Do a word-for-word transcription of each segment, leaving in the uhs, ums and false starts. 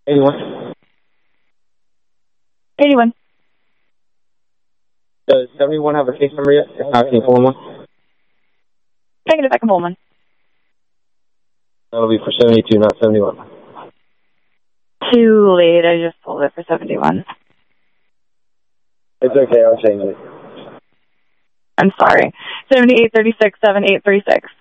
eighty-one. eighty-one. Does seventy-one have a case number yet? If not, can you pull him one? Negative, I can pull one. That'll be for seventy-two, not seventy-one. Too late, I just pulled it for seventy-one. It's okay, I'll change it. I'm sorry. seventy-eight thirty-six, seventy-eight thirty-six.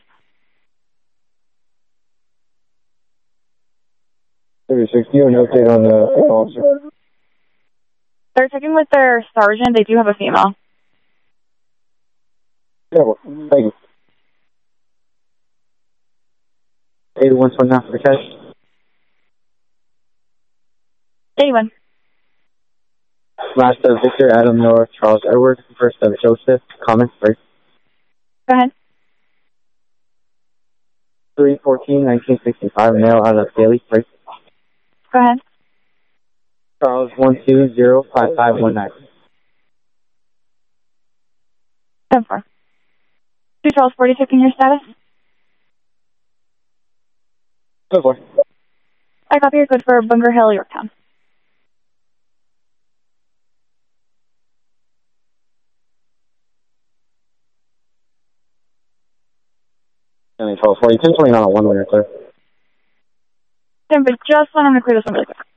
thirty-six, do you have an update on the officer? They're checking with their sergeant. They do have a female. Yeah, well, thank you. eighty-one twenty-nine for the cash. eighty-one. Last of Victor, Adam, Noah, Charles, Edward. First of Joseph, comments, first. Go ahead. three fourteen nineteen sixty-five, male out of Daly, first. Go ahead. Charles, one two zero five five one nine. ten four. two Charles forty, checking your status. Go for it. I copy your code for Bunker Hill, Yorktown. twelve forty, ten twenty-nine on one winner, clear. But just want to clear this one really quick.